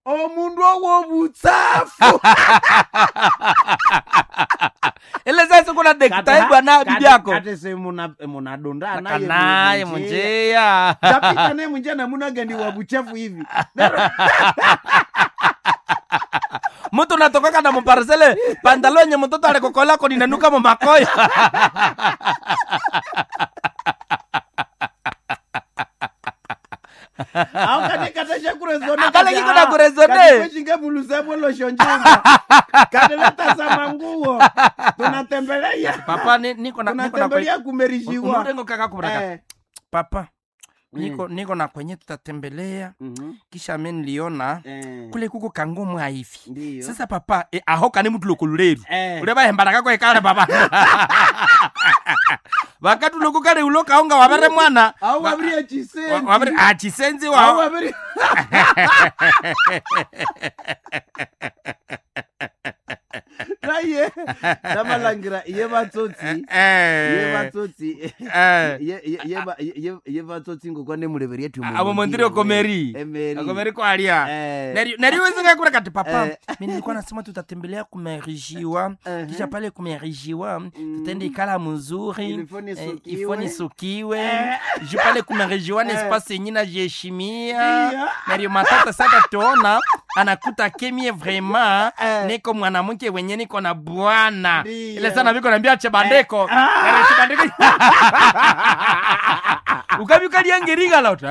omundu wobutsafu ile sasa kuna dektaibwa na bibi yako kate se munadondana kanaye munjia tapita naye munjia na munagandi wa buchafu hivi mtu natoka na mparcele pantalonye mtoto alikokola ko ninanuka makoya au katika kurezone kale kiko na kurezone kale shinga bulusabo lo shonjanga kale leta samanguo tunatembelea papa niko na tunatembelea kumerishiwa undengo kaka kubraka papa niko na kwenye tutatembelea kisha mimi niliona kule kuko kangomo hivi sasa papa aho kani mtu lokululeru ureba hembara kako ekale papa wakati lokukare uloka onga wabere mwana au wabiri chisenzi wabiri chisenzi wa au wabiri Naye namalangira ye batsotsi ye batsotsi ngokone muleberie tu abo mondire komeri kwa alia nari wezinga kura kati papa mimi nilikuwa nasema tutatembelea kumerijiwa kisha pale kumerijiwa tutende ikala mzuri ifoni sukiwe je pale kumerijiwa ni espace nyina jeshimia nari matata sasa tuona anakuta kemie vraiment niko mwanamke wenye niko na bwana ile sana biko naambia chebandeko chebandeko ukabika liangeriga lot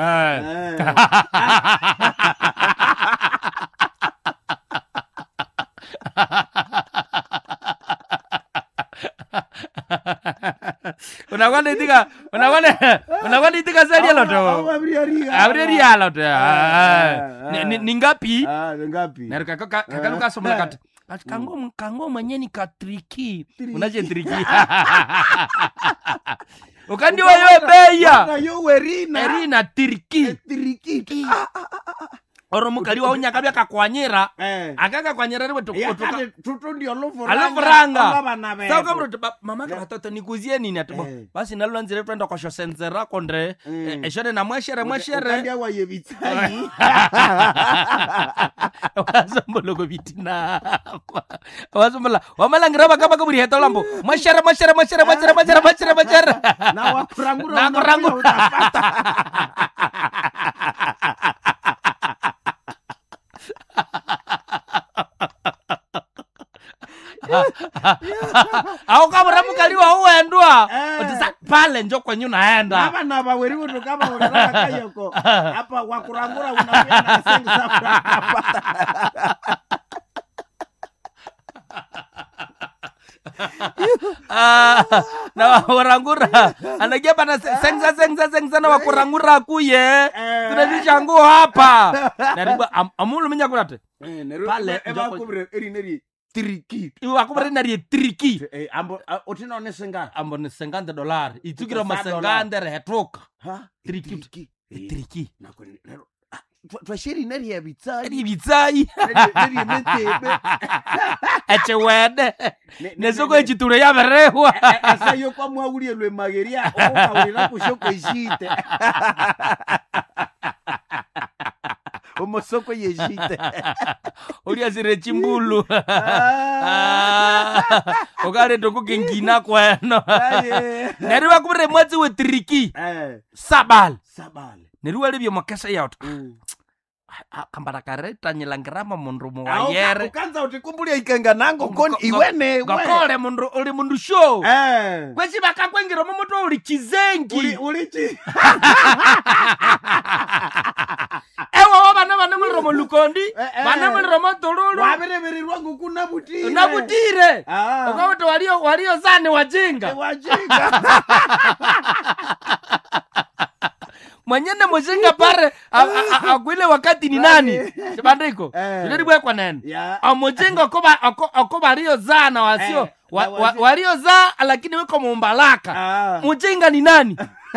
unakwenda itika zaidi loto abriya loto ni ngapi na kakaluka somla kati kango mwenye ni katriki unaje triki ukandi wa yobeya erina triki oro mukali wa unya kabya kakwanyira akaka kwanyira riwe tuto ndio alofranga sasa kama mama ka batoto nikuzie nini atubo basi nalo nzire twenda kwa shosenzera kondre eshone na mweshere ndio wayebitsai wasambolo go bitina wasambala wamalangira bakaba ko buri hetolambo mweshere na wakurangura utapata au kama ramukaliwa uendwa utisa pale njo kwenye unaenda hapa na baweri wote kama unataka kayoko hapa wakurangura unakwenda na sengi safra na wakurangura anagia bana senga na wakurangura kuye tunazisha nguo hapa nariba amulu minya kurate pale eba kubre erineri triki iwa kubre nari triki ambo otino ne senga ambo ne $50 itukira masengande retoka triki twashiri nari ya bitsai nari mentebe echewede nesoko echiture ya berehwa asa yo kwa mwaulie lwe mageria okawira kushoko jite omosoko yejite olia sire chimbulu ogare ndoko kengina kweno neriwa kubre mwezi we triki sabal neriwa lebyo makasa yaut kambara kareta nyilangirama mundu muwayere ukanza utikumbulia ikenga nango kon iwene gakole mundu uli mundu show kwesi bakakwengiro momoto uli chizengi ulichi ewa bana mulromo lukondi bana mulromo tululu wabereberirwa ngukuna butire nabutire ukawoto walio zane wajinga mwenyene mujinga pare agwile wakati ni nani bandiko yule bwe kwa nani amujinga okoba walio zana wasio walio za lakini weko mumbalaka mujinga ni nani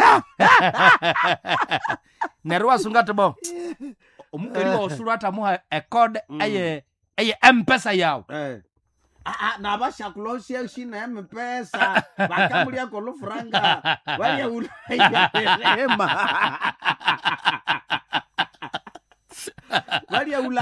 nerwa sungata bo omukeri wa osurata muha code aye M-Pesa yao na bashakulosia shina M-Pesa bakamulia ko lofranga wale ulaya rehema wale